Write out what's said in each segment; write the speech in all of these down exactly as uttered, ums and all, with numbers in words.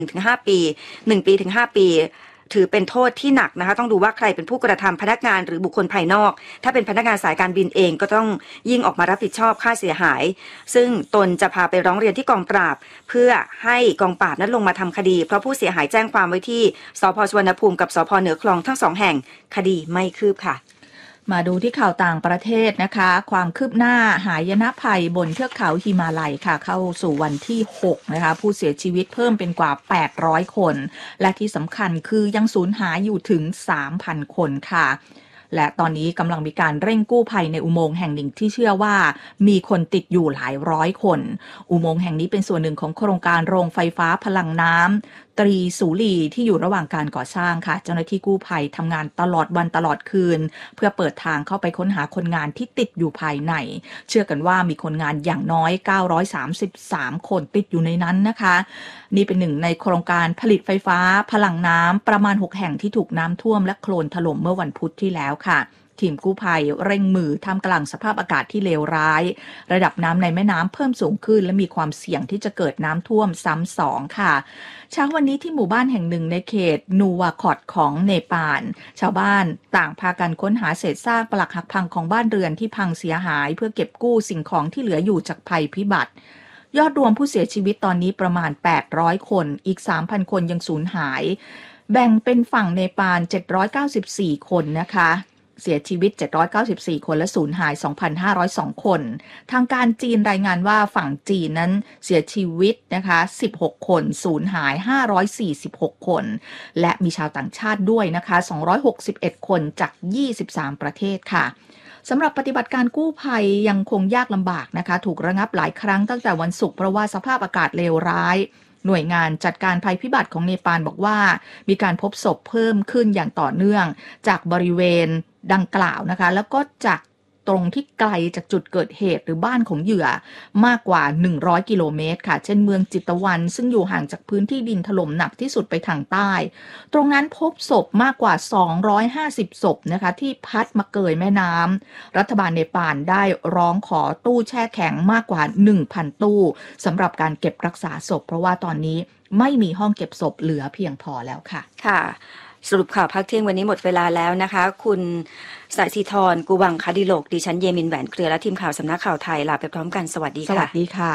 ถึงห้าปีหนึ่งปีถึงห้าปีถือเป็นโทษที่หนักนะคะต้องดูว่าใครเป็นผู้กระทำพนักงานหรือบุคคลภายนอกถ้าเป็นพนักงานสายการบินเองก็ต้องยิ่งออกมารับผิดชอบค่าเสียหายซึ่งตนจะพาไปร้องเรียนที่กองปราบเพื่อให้กองปราบนั้นลงมาทำคดีเพราะผู้เสียหายแจ้งความไว้ที่สภ.สุวรรณภูมิกับสภ.เหนือคลองทั้งสองแห่งคดีไม่คืบค่ะมาดูที่ข่าวต่างประเทศนะคะความคืบหน้าหายนะภัยบนเทือกเขาหิมาลัยค่ะเข้าสู่วันที่หกนะคะผู้เสียชีวิตเพิ่มเป็นกว่าแปดร้อยคนและที่สำคัญคือยังสูญหายอยู่ถึง สามพัน คนค่ะและตอนนี้กำลังมีการเร่งกู้ภัยในอุโมงค์แห่งหนึ่งที่เชื่อว่ามีคนติดอยู่หลายร้อยคนอุโมงค์แห่งนี้เป็นส่วนหนึ่งของโครงการโรงไฟฟ้าพลังน้ำตรีสูรีที่อยู่ระหว่างการก่อสร้างค่ะเจ้าหน้าที่กู้ภัยทำงานตลอดวันตลอดคืนเพื่อเปิดทางเข้าไปค้นหาคนงานที่ติดอยู่ภายในเชื่อกันว่ามีคนงานอย่างน้อยเก้าร้อยสามสิบสามคนติดอยู่ในนั้นนะคะนี่เป็นหนึ่งในโครงการผลิตไฟฟ้าพลังน้ำประมาณหกแห่งที่ถูกน้ำท่วมและโคลนถล่มเมื่อวันพุธที่แล้วค่ะทีมกู้ภัยเร่งมือท่ามกลางสภาพอากาศที่เลวร้ายระดับน้ำในแม่น้ำเพิ่มสูงขึ้นและมีความเสี่ยงที่จะเกิดน้ำท่วมซ้ำสองค่ะเช้าวันนี้ที่หมู่บ้านแห่งหนึ่งในเขตนูวาคอตของเนปาลชาวบ้านต่างพากันค้นหาเศษซากปรักหักพังของบ้านเรือนที่พังเสียหายเพื่อเก็บกู้สิ่งของที่เหลืออยู่จากภัยพิบัติยอดรวมผู้เสียชีวิตตอนนี้ประมาณแปดร้อยคนอีก สามพัน คนยังสูญหายแบ่งเป็นฝั่งเนปาลเจ็ดร้อยเก้าสิบสี่คนนะคะเสียชีวิตเจ็ดร้อยเก้าสิบสี่คนและสูญหาย สองพันห้าร้อยสอง คนทางการจีนรายงานว่าฝั่งจีนนั้นเสียชีวิตนะคะสิบหกคนสูญหายห้าร้อยสี่สิบหกคนและมีชาวต่างชาติด้วยนะคะสองร้อยหกสิบเอ็ดคนจากยี่สิบสามประเทศค่ะสำหรับปฏิบัติการกู้ภัยยังคงยากลำบากนะคะถูกระงับหลายครั้งตั้งแต่วันศุกร์เพราะว่าสภาพอากาศเลวร้ายหน่วยงานจัดการภัยพิบัติของเนปาลบอกว่ามีการพบศพเพิ่มขึ้นอย่างต่อเนื่องจากบริเวณดังกล่าวนะคะแล้วก็จากตรงที่ไกลจากจุดเกิดเหตุหรือบ้านของเหยื่อมากกว่าหนึ่งร้อยกิโลเมตรค่ะเช่นเมืองจิตตวันซึ่งอยู่ห่างจากพื้นที่ดินถล่มหนักที่สุดไปทางใต้ตรงนั้นพบศพมากกว่าสองร้อยห้าสิบศพนะคะที่พัดมาเกยแม่น้ำรัฐบาลเนปาลได้ร้องขอตู้แช่แข็งมากกว่า หนึ่งพัน ตู้สำหรับการเก็บรักษาศพเพราะว่าตอนนี้ไม่มีห้องเก็บศพเหลือเพียงพอแล้วค่ะค่ะสรุปข่าวพักเที่ยงวันนี้หมดเวลาแล้วนะคะคุณสายสีทรกูวังคดิโลกดิฉันเยมินแหวนเครือและทีมข่าวสำนักข่าวไทยลาไปพร้อมกันสวัสดีค่ะสวัสดีค่ะ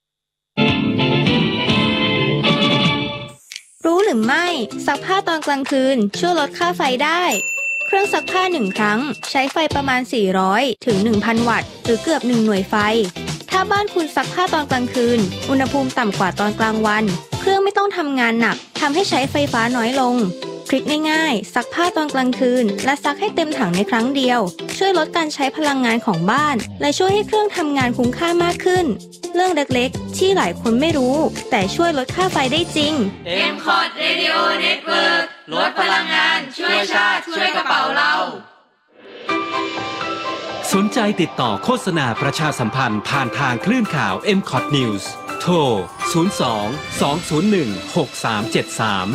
รู้หรือไม่ซักผ้าตอนกลางคืนช่วยลดค่าไฟได้เครื่องซักผ้าหนึ่งครั้งใช้ไฟประมาณสี่ร้อยถึง หนึ่งพัน วัตต์หรือเกือบหนึ่งหน่วยไฟถ้าบ้านคุณซักผ้าตอนกลางคืนอุณหภูมิต่ำกว่าตอนกลางวันเครื่องไม่ต้องทำงานหนักทำให้ใช้ไฟฟ้าน้อยลงทริคง่ายๆซักผ้าตอนกลางคืนและซักให้เต็มถังในครั้งเดียวช่วยลดการใช้พลังงานของบ้านและช่วยให้เครื่องทำงานคุ้มค่ามากขึ้นเรื่องเล็กๆที่หลายคนไม่รู้แต่ช่วยลดค่าไฟได้จริงเอ็ม คอท Radio Network ลดพลังงานช่วยชาติช่วยกระเป๋าเราสนใจติดต่อโฆษณาประชาสัมพันธ์ผ่านทางคลื่นข่าว เอ็ม คอท News โทรศูนย์ สอง สอง ศูนย์ หนึ่ง หก สาม เจ็ด สาม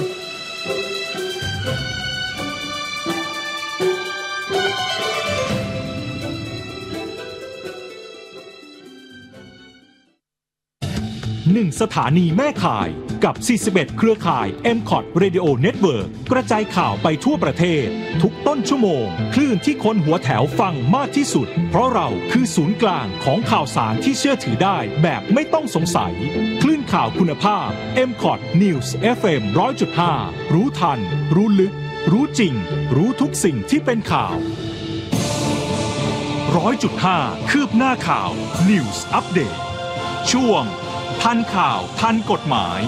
หนึ่งสถานีแม่ข่ายกับสี่สิบเอ็ดเครือข่าย เอ็ม คอท Radio Network กระจายข่าวไปทั่วประเทศทุกต้นชั่วโมงคลื่นที่คนหัวแถวฟังมากที่สุดเพราะเราคือศูนย์กลางของข่าวสารที่เชื่อถือได้แบบไม่ต้องสงสัยคลื่นข่าวคุณภาพ เอ็ม คอท News เอฟ เอ็ม หนึ่งร้อยจุดห้า รู้ทันรู้ลึกรู้จริงรู้ทุกสิ่งที่เป็นข่าว หนึ่งร้อยจุดห้า คืบหน้าข่าว News Update ช่วงทันข่าวทันกฎหมาย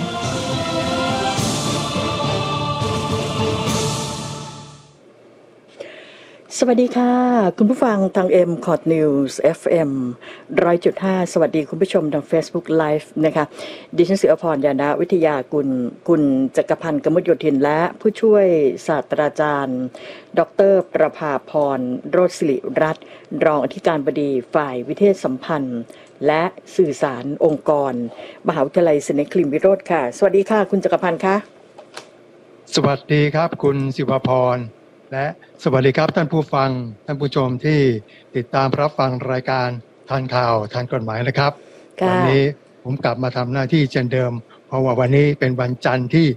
สวัสดีค่ะคุณผู้ฟังทาง เอ็ม คอท News เอฟ เอ็ม หนึ่งร้อยจุดห้า สวัสดีคุณผู้ชมทาง Facebook Live นะคะดิฉันศิรพรยานะวิทยากุลคุณจักรพันธ์กมลโยธินและผู้ช่วยศาสตราจารย์ดร.ประภาพรโรจน์ศิริรัตน์รองอธิการบดีฝ่ายวิเทศสัมพันธ์และสื่อสารองค์กรมหาวิทยาลัยศรีนครินทร์วิโรธค่ะสวัสดีค่ะคุณจักรพันธ์ค่ะสวัสดีครับคุณศิวพรและสวัสดีครับท่านผู้ฟังท่านผู้ชมที่ติดตามรับฟังรายการทันข่าวทันกฎหมายนะครับวันนี้ผมกลับมาทำหน้าที่เช่นเดิมเพราะว่าวันนี้เป็นวันจันทร์ที่